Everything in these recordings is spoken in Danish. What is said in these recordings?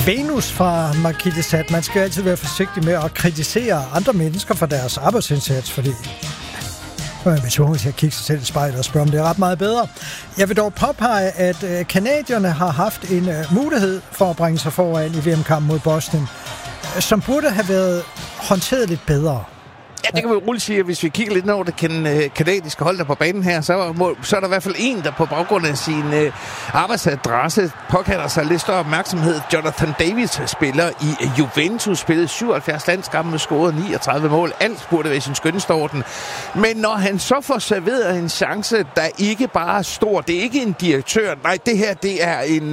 Venus fra Marquisat. Man skal altid være forsigtig med at kritisere andre mennesker for deres arbejdsindsats, fordi så er man tvunget til at kigge sig selv i spejlet og spørge, om det er ret meget bedre. Jeg vil dog påpege, at canadierne har haft en mulighed for at bringe sig foran i VM-kampen mod Bosnien, som burde have været håndteret lidt bedre. Ja, det kan vi jo roligt sige, at hvis vi kigger lidt over det kanadiske hold der på banen her, så er der i hvert fald en, der på baggrund af sin arbejdsadresse påkalder sig lidt større opmærksomhed. Jonathan David spiller i Juventus, spillede 77 landskampe, scorede 39 mål. Alt burde være i sin skønneste orden. Men når han så får serveret en chance, der ikke bare er stor, det er ikke en direktør, nej, det her, det er en...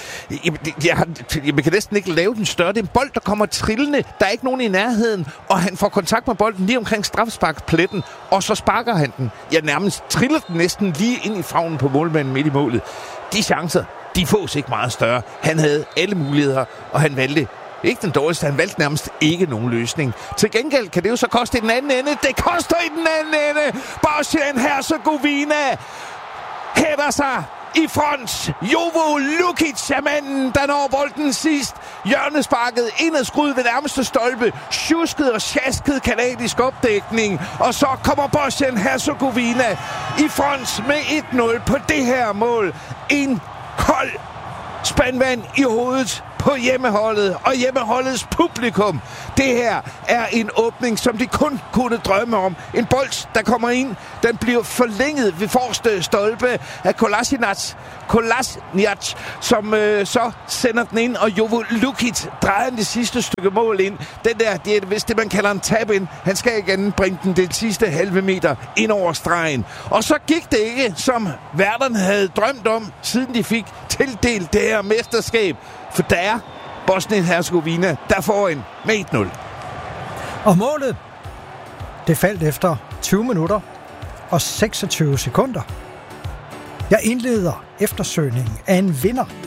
Jeg kan næsten ikke lave den større. Det er en bold, der kommer trillende. Der er ikke nogen i nærheden, og han får kontakt med bolden lige omkring straffesparkspletten, og så sparker han den. Jeg nærmest triller den næsten lige ind i favnen på målmanden midt i målet. De chancer, de fås ikke meget større. Han havde alle muligheder, og han valgte ikke den dårligste. Han valgte nærmest ikke nogen løsning. Til gengæld kan det jo så koste i den anden ende. Det koster i den anden ende. Bosnien-Hercegovina hætter sig i front. Jovo Lukic er manden, der når bolden sidst. Hjørnesparket indadskud ved nærmeste stolpe. Sjusket og sjasket kanadisk opdækning. Og så kommer Bosnien-Hercegovina i front med 1-0 på det her mål. En kold spandvand i hovedet på hjemmeholdet og hjemmeholdets publikum. Det her er en åbning, som de kun kunne drømme om. En bold, der kommer ind. Den bliver forlænget ved forreste stolpe af Kolasinac, som så sender den ind, og Jovo Lukic drejer det sidste stykke mål ind. Den der, det er vist det, man kalder en tab-in. Han skal igen bringe den det sidste halve meter ind over stregen. Og så gik det ikke, som værterne havde drømt om, siden de fik tildelt det her mesterskab. For der er Bosnien-Hercegovina, der får en med 1-0. Og målet, det faldt efter 20 minutter og 26 sekunder. Jeg indleder eftersøgningen af en vinder